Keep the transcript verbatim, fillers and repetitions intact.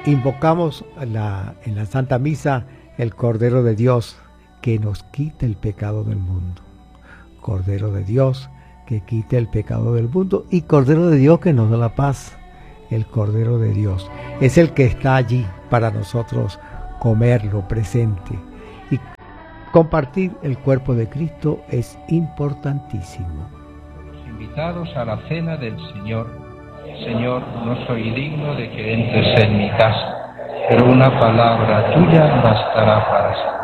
invocamos la, en la Santa Misa el Cordero de Dios que nos quita el pecado del mundo. Cordero de Dios que quita el pecado del mundo y Cordero de Dios que nos da la paz. El Cordero de Dios es el que está allí para nosotros comerlo presente. Y compartir el cuerpo de Cristo es importantísimo. Invitados a la cena del Señor. Señor, no soy digno de que entres en mi casa, pero una palabra tuya bastará para siempre.